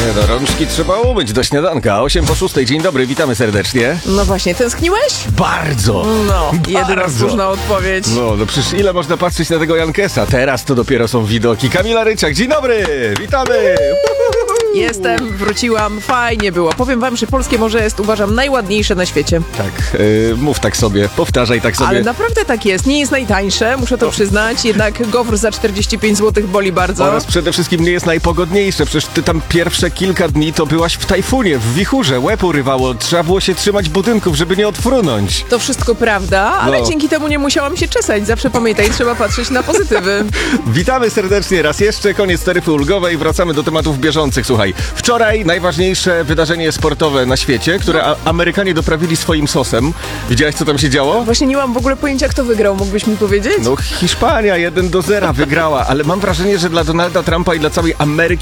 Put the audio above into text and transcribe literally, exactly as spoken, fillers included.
Nie no, rączki trzeba umyć do śniadanka. osiem po szóstej, dzień dobry, witamy serdecznie. No właśnie, tęskniłeś? Bardzo! No, jedyna bardzo. słuszna odpowiedź. No, no przecież ile można patrzeć na tego Jankesa? Teraz to dopiero są widoki. Kamila Ryczak, dzień dobry! Witamy! Jestem, wróciłam, fajnie było. Powiem wam, że polskie morze jest, uważam, najładniejsze na świecie. Tak, yy, mów tak sobie, powtarzaj tak sobie. Ale naprawdę tak jest. Nie jest najtańsze, muszę to przyznać, jednak gofr za czterdzieści pięć złotych boli bardzo. Oraz przede wszystkim nie jest najpogodniejsze. Przecież ty tam pierwsze kilka dni to byłaś w tajfunie, w wichurze, łeb urywało. Trzeba było się trzymać budynków, żeby nie odfrunąć. To wszystko prawda, ale No. dzięki temu nie musiałam się czesać. Zawsze pamiętaj, trzeba patrzeć na pozytywy. Witamy serdecznie raz jeszcze, koniec taryfy ulgowej, wracamy do tematów bieżących. Słuchaj, wczoraj najważniejsze wydarzenie sportowe na świecie, które a- Amerykanie doprawili swoim sosem. Widziałeś, co tam się działo? Właśnie nie mam w ogóle pojęcia, kto wygrał, mógłbyś mi powiedzieć? No Hiszpania jeden do zera wygrała, ale mam wrażenie, że dla Donalda Trumpa i dla całej Ameryki